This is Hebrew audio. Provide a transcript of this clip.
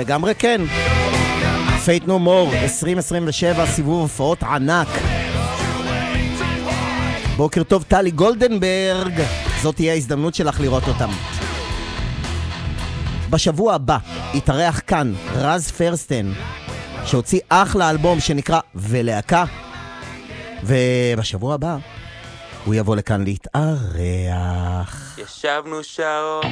לגמרי כן. Fate No More 2027, סיבוב הופעות ענק. בוקר טוב טלי גולדנברג, זאת תהיה ההזדמנות שלך לראות אותם. בשבוע הבא יתארח כאן רז פרסטן, שהוציא אחלה אלבום שנקרא ולהקה, ובשבוע הבא הוא יבוא לכאן להתארח. ישבנו שעות